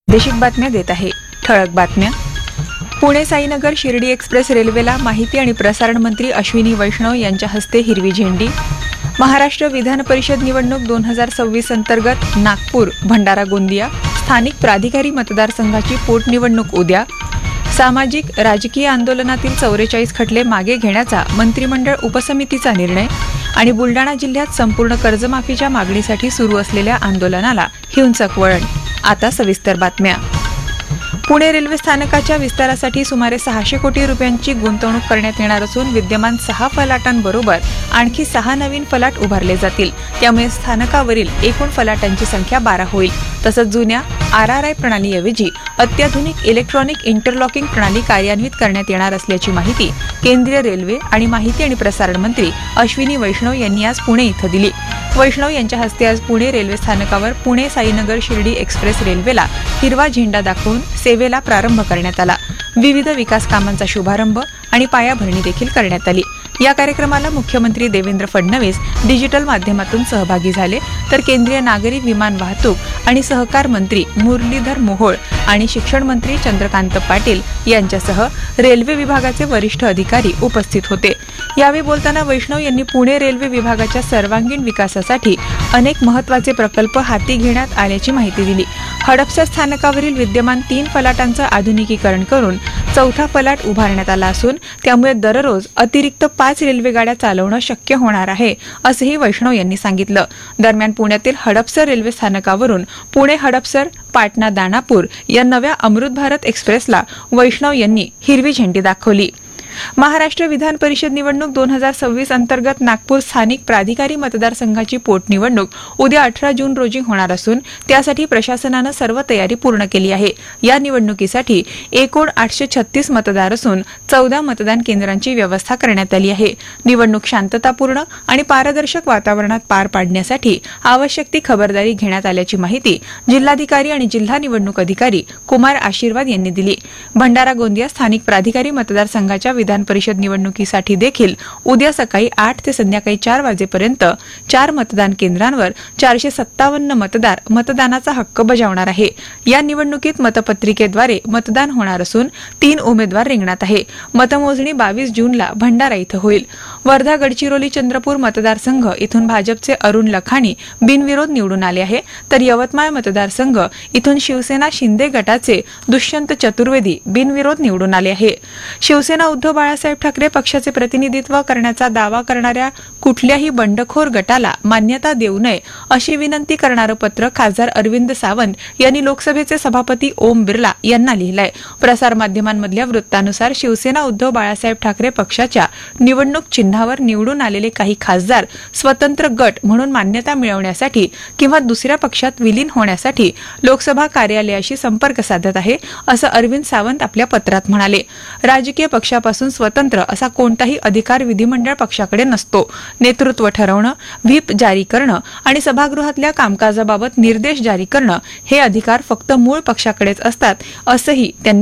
देशिक बातम्या देत आहे. ठळक बातम्या. पुणे साईनगर शिर्डी एक्सप्रेस रेल्वेला माहिती आणि प्रसारण मंत्री अश्विनी वैष्णव यांच्या हस्ते हिरवी झेंडी. महाराष्ट्र विधान परिषद निवडणूक 2026 अंतर्गत नागपूर, भंडारा, गोंदिया स्थानिक प्राधिकारी मतदारसंघाची पोटनिवडणूक उद्या. सामाजिक राजकीय आंदोलनातील 44 खटले मागे घेण्याचा मंत्रिमंडळ उपसमितीचा निर्णय. आणि बुलडाणा जिल्ह्यात संपूर्ण कर्जमाफीच्या मागणीसाठी सुरू असलेल्या आंदोलनाला हिंसक वळण. आता सविस्तर बातम्या. पुणे रेल्वे स्थानकाच्या विस्तारासाठी सुमारे 600 कोटी रुपयांची गुंतवणूक करण्यात येणार असून विद्यमान 6 फलाटांबरोबर आणखी 6 नवीन फलाट उभारले जातील. त्यामुळे स्थानकावरील एकूण फलाटांची संख्या 12 होईल. तसंच जुन्या RRI प्रणालीऐवजी अत्याधुनिक इलेक्ट्रॉनिक इंटरलॉकिंग प्रणाली कार्यान्वित करण्यात येणार असल्याची माहिती केंद्रीय रेल्वे आणि माहिती आणि प्रसारण मंत्री अश्विनी वैष्णव यांनी आज पुणे इथं दिली. वैष्णव यांच्या हस्ते आज पुणे रेल्वे स्थानकावर पुणे साईनगर शिर्डी एक्सप्रेस रेल्वेला हिरवा झेंडा दाखवून सेवेला प्रारंभ करण्यात आला. विविध विकास कामांचा शुभारंभ आणि पायाभरणी देखील करण्यात आली. या कार्यक्रमाला मुख्यमंत्री देवेंद्र फडणवीस डिजिटल माध्यमातून सहभागी झाले, तर केंद्रीय नागरी विमान वाहतूक आणि सहकार मंत्री मुरलीधर मोहोळ आणि शिक्षण मंत्री चंद्रकांत पाटील यांच्यासह रेल्वे विभागाचे वरिष्ठ अधिकारी उपस्थित होते. यावेळी बोलताना वैष्णव यांनी पुणे रेल्वे विभागाच्या सर्वांगीण विकासासाठी अनेक महत्त्वाचे प्रकल्प हाती घेण्यात आल्याची माहिती दिली. हडपसर स्थानकावरील विद्यमान 3 फलाटांचं आधुनिकीकरण करून 4था फलाट उभारण्यात आला असून त्यामुळे दररोज अतिरिक्त 5 रेल्वेगाड्या चालवणं शक्य होणार आहे, असंही वैष्णव यांनी सांगितलं. दरम्यान पुण्यातील हडपसर रेल्वे स्थानकावरून पुणे हडपसर पाटणा दानापूर या नव्या अमृत भारत एक्सप्रेसला वैष्णव यांनी हिरवी झेंडी दाखवली. महाराष्ट्र विधान परिषद निवडणूक 2026 अंतर्गत नागपूर स्थानिक प्राधिकारी मतदारसंघाची पोटनिवडणूक उद्या 18 जून रोजी होणार असून त्यासाठी प्रशासनानं सर्व तयारी पूर्ण केली आहे. या निवडणुकीसाठी एकूण 836 मतदार असून 14 मतदान केंद्रांची व्यवस्था करण्यात आली आहे. निवडणूक शांततापूर्ण आणि पारदर्शक वातावरणात पार पाडण्यासाठी आवश्यक ती खबरदारी घेण्यात आल्याची माहिती जिल्हाधिकारी आणि जिल्हा निवडणूक अधिकारी कुमार आशीर्वाद यांनी दिली. भंडारा गोंदिया स्थानिक प्राधिकारी मतदारसंघाच्या विधान परिषद निवडणुकीसाठी देखील उद्या सकाळी 8 ते संध्याकाळी 4 वाजेपर्यंत 4 मतदान केंद्रांवर 457 मतदार मतदानाचा हक्क बजावणार आहे. या निवडणुकीत मतपत्रिकेद्वारे मतदान होणार असून 3 उमेदवार रिंगणात आहे. मतमोजणी 22 जूनला भंडारा इथं होईल. वर्धा, गडचिरोली, चंद्रपूर मतदारसंघ इथून भाजपचे अरुण लखानी बिनविरोध निवडून आले आहे, तर यवतमाळ मतदारसंघ इथून शिवसेना शिंदे गटाचे दुष्यंत चतुर्वेदी बिनविरोध निवडून आले आहे. शिवसेना उद्धव बाळासाहेब ठाकरे पक्षाचे प्रतिनिधित्व करण्याचा दावा करणाऱ्या कुठल्याही बंडखोर गटाला मान्यता देऊ नये अशी विनंती करणारं पत्र खासदार अरविंद सावंत यांनी लोकसभेचे सभापती ओम बिर्ला यांना लिहिलंय. प्रसारमाध्यमांमधल्या वृत्तानुसार शिवसेना उद्धव बाळासाहेब ठाकरे पक्षाच्या निवडणूक चिन्हावर निवडून आलेले काही खासदार स्वतंत्र गट म्हणून मान्यता मिळवण्यासाठी किंवा दुसऱ्या पक्षात विलीन होण्यासाठी लोकसभा कार्यालयाशी संपर्क साधत आहे, असं अरविंद सावंत आपल्या पत्रात म्हणाले. राजकीय पक्षापासून स्वतंत्र असा कोणताही अधिकार विधिमंडळ पक्षाकडे नसतो. नेतृत्व ठरवणं, व्हीप जारी करणं आणि सभागृहातल्या कामकाजाबाबत निर्देश जारी करणं हे अधिकार फक्त मूळ पक्षाकडेच असतात, असंही त्यांनी